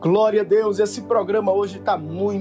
Glória a Deus, esse programa hoje está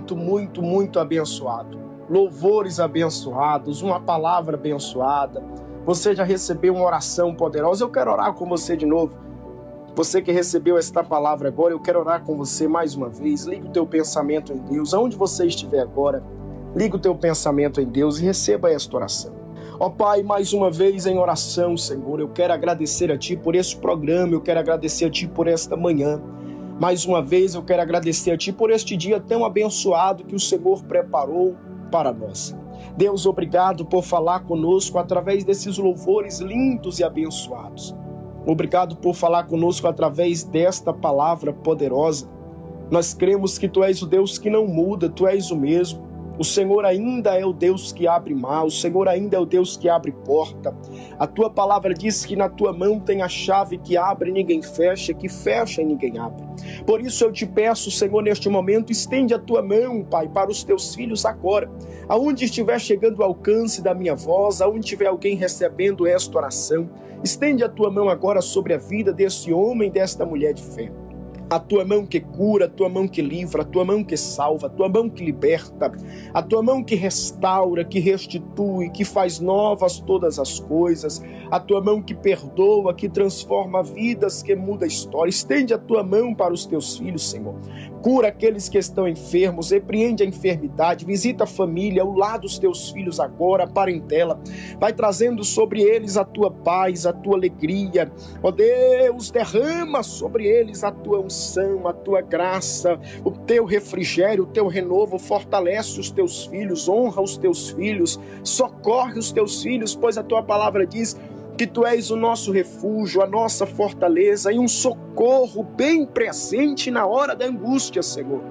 muito abençoado. Louvores abençoados, uma palavra abençoada. Você já recebeu uma oração poderosa. Eu quero orar com você de novo. Você que recebeu esta palavra agora, eu quero orar com você mais uma vez. Liga o teu pensamento em Deus. Aonde você estiver agora, liga o teu pensamento em Deus e receba esta oração. Ó Pai, mais uma vez em oração, Senhor, eu quero agradecer a Ti por este programa, eu quero agradecer a Ti por esta manhã. Mais uma vez eu quero agradecer a Ti por este dia tão abençoado que o Senhor preparou para nós. Deus, obrigado por falar conosco através desses louvores lindos e abençoados. Obrigado por falar conosco através desta palavra poderosa. Nós cremos que Tu és o Deus que não muda, Tu és o mesmo. O Senhor ainda é o Deus que abre mar, o Senhor ainda é o Deus que abre porta. A Tua palavra diz que na Tua mão tem a chave que abre e ninguém fecha, que fecha e ninguém abre. Por isso eu te peço, Senhor, neste momento, estende a Tua mão, Pai, para os Teus filhos agora. Aonde estiver chegando o alcance da minha voz, aonde tiver alguém recebendo esta oração, estende a Tua mão agora sobre a vida desse homem, desta mulher de fé. A Tua mão que cura, a Tua mão que livra, a Tua mão que salva, a Tua mão que liberta, a Tua mão que restaura, que restitui, que faz novas todas as coisas, a Tua mão que perdoa, que transforma vidas, que muda a história. Estende a Tua mão para os Teus filhos, Senhor. Cura aqueles que estão enfermos, repreende a enfermidade, visita a família, o lar dos Teus filhos agora, a parentela. Vai trazendo sobre eles a Tua paz, a Tua alegria. Ó Deus, derrama sobre eles a Tua unção, a Tua graça, o Teu refrigério, o Teu renovo. Fortalece os Teus filhos, honra os Teus filhos, socorre os Teus filhos, pois a Tua palavra diz que Tu és o nosso refúgio, a nossa fortaleza e um socorro bem presente na hora da angústia, Senhor.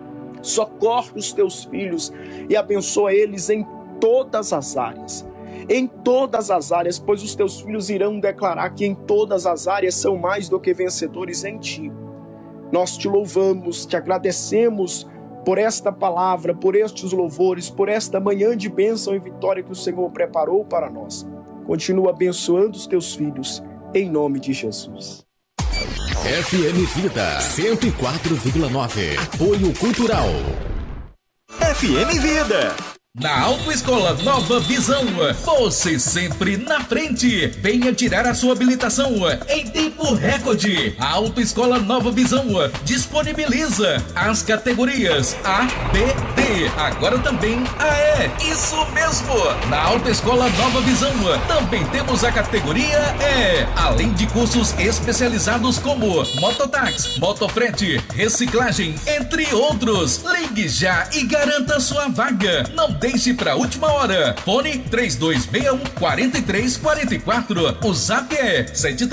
Socorre os Teus filhos e abençoa eles em todas as áreas. Em todas as áreas, pois os Teus filhos irão declarar que em todas as áreas são mais do que vencedores em Ti. Nós Te louvamos, Te agradecemos por esta palavra, por estes louvores, por esta manhã de bênção e vitória que o Senhor preparou para nós. Continua abençoando os Teus filhos, em nome de Jesus. FM Vida 104,9. Apoio Cultural. FM Vida. Na Autoescola Nova Visão, você sempre na frente. Venha tirar a sua habilitação em tempo recorde. A Autoescola Nova Visão disponibiliza as categorias A, B, D, agora também AE. Isso mesmo! Na Autoescola Nova Visão também temos a categoria E, além de cursos especializados como mototáxi, motofrete, reciclagem, entre outros. Ligue já e garanta sua vaga. Não deixe para a última hora. Fone 3261-4344. O zap é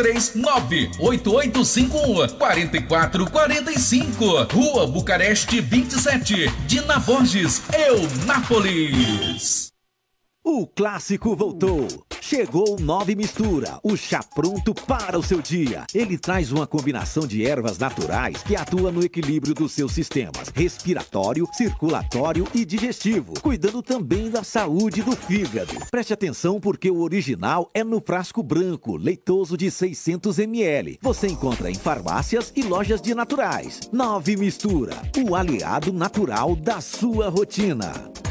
739-8851-4445. Rua Bucareste 27, Dina Borges, Eunápolis. O clássico voltou. Chegou o 9 Mistura, o chá pronto para o seu dia. Ele traz uma combinação de ervas naturais que atua no equilíbrio dos seus sistemas respiratório, circulatório e digestivo, cuidando também da saúde do fígado. Preste atenção porque o original é no frasco branco, leitoso de 600 ml. Você encontra em farmácias e lojas de naturais. 9 Mistura, o aliado natural da sua rotina.